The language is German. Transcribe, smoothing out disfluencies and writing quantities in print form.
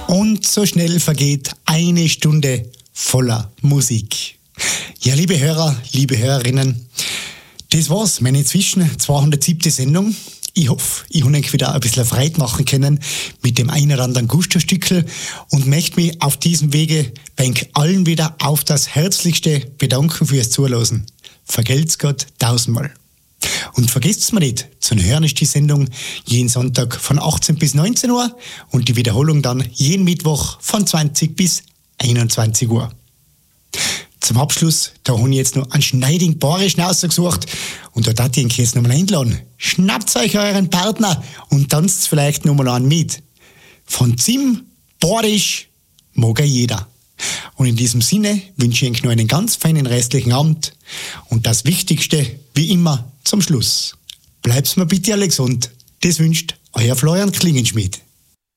Und so schnell vergeht eine Stunde voller Musik. Ja, liebe Hörer, liebe Hörerinnen, das war's, meine inzwischen 207. Sendung. Ich hoffe, ich habe euch wieder ein bisschen Freude machen können mit dem einen oder anderen Gusto-Stückel und möchte mich auf diesem Wege bei euch allen wieder auf das Herzlichste bedanken fürs Zuhören. Vergelt's Gott tausendmal. Und vergesst's mir nicht, zu hören ist die Sendung jeden Sonntag von 18 bis 19 Uhr und die Wiederholung dann jeden Mittwoch von 20 bis 21 Uhr. Zum Abschluss, da habe ich jetzt noch einen schneidigen Bayerischen rausgesucht und da darf ich euch jetzt nochmal einladen. Schnappt euch euren Partner und tanzt vielleicht nochmal an mit. Von Zim, Bayerisch, mag ja jeder. Und in diesem Sinne wünsche ich euch noch einen ganz feinen restlichen Abend und das Wichtigste, wie immer, zum Schluss. Bleibt's mir bitte alle gesund. Das wünscht euer Florian Klingenschmidt.